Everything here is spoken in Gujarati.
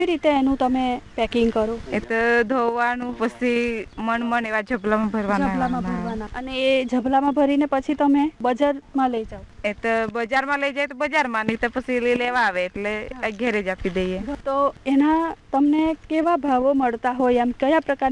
કેવી રીતે એનું તમે પેકિંગ કરો? એ તો ધોવાનું, પછી મણ એવા ઝબલામાં ભરવાના. અને એ ઝબલામાં ભરીને પછી તમે બજારમાં લઈ જાઓ? એ તો બજારમાં લઈ જાય તો બજારમાં, નહીં તો પછી લેવા આવે એટલે ઘેરે જ આપી દઈએ. તો એના તમને કેવા ભાવો મળતા હોય? એમ કયા પ્રકાર